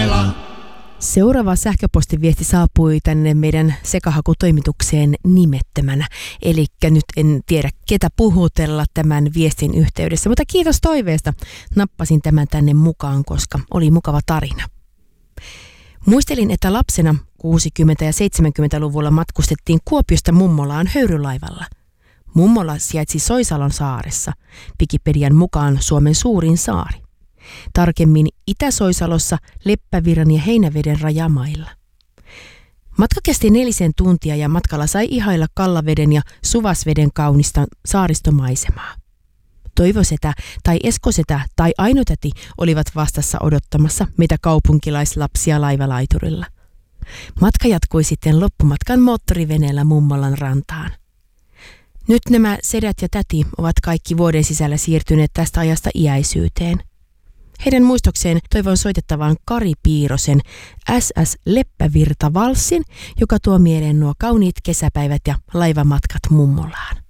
Suomela. Seuraava sähköpostiviesti saapui tänne meidän sekahakutoimitukseen nimettömänä. Eli nyt en tiedä ketä puhutella tämän viestin yhteydessä, mutta kiitos toiveesta. Nappasin tämän tänne mukaan, koska oli mukava tarina. Muistelin, että lapsena 60- ja 70-luvulla matkustettiin Kuopiosta Mummolaan höyrylaivalla. Mummola sijaitsi Soisalon saaressa, Wikipedian mukaan Suomen suurin saari. Tarkemmin Itä-Soisalossa Leppävirran ja Heinäveden rajamailla. Matka kesti 4 tuntia ja matkalla sai ihailla Kallaveden ja Suvasveden kaunista saaristomaisemaa. Toivosetä tai Eskosetä tai Ainotäti olivat vastassa odottamassa meitä kaupunkilaislapsia laivalaiturilla. Matka jatkui sitten loppumatkan moottoriveneellä Mummolan rantaan. Nyt nämä sedät ja täti ovat kaikki vuoden sisällä siirtyneet tästä ajasta iäisyyteen. Heidän muistokseen toivon soitettavan Kari Piirosen SS Leppävirta-valssin, joka tuo mieleen nuo kauniit kesäpäivät ja laivamatkat Mummolaan.